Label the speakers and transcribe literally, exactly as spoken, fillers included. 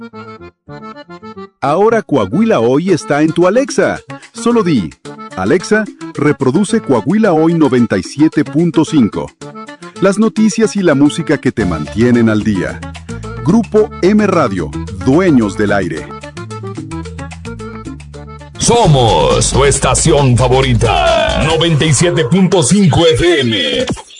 Speaker 1: Ahora Coahuila Hoy está en tu Alexa. Solo di, Alexa, reproduce Coahuila Hoy noventa y siete punto cinco. Las noticias y la música que te mantienen al día. Grupo M Radio, dueños del aire.
Speaker 2: Somos tu estación favorita, noventa y siete punto cinco F M.